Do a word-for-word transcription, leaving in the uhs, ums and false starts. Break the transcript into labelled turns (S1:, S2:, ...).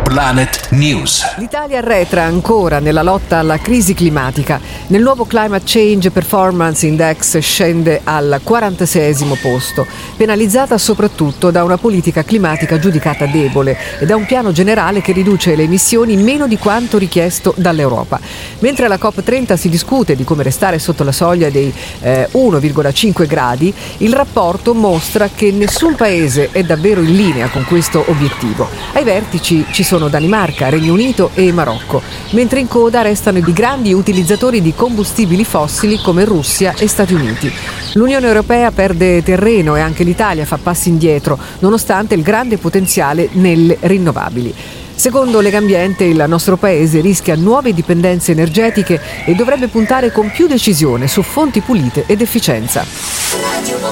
S1: Planet News.
S2: L'Italia arretra ancora nella lotta alla crisi climatica. Nel nuovo Climate Change Performance Index scende al quarantaseiesimo posto, penalizzata soprattutto da una politica climatica giudicata debole e da un piano generale che riduce le emissioni meno di quanto richiesto dall'Europa. Mentre alla COP trenta si discute di come restare sotto la soglia dei eh, uno virgola cinque gradi, il rapporto mostra che nessun paese è davvero in linea con questo obiettivo. Ai vertici ci sono Danimarca, Regno Unito e Marocco, mentre in coda restano i grandi utilizzatori di combustibili fossili come Russia e Stati Uniti. L'Unione Europea perde terreno e anche l'Italia fa passi indietro, nonostante il grande potenziale nelle rinnovabili. Secondo Legambiente, il nostro paese rischia nuove dipendenze energetiche e dovrebbe puntare con più decisione su fonti pulite ed efficienza.